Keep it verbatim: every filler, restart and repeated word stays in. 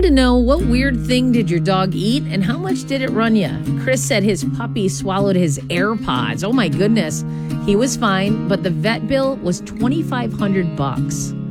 to know, what weird thing did your dog eat and how much did it run you? Chris said his puppy swallowed his AirPods. Oh my goodness. He was fine, but the vet bill was twenty-five hundred bucks.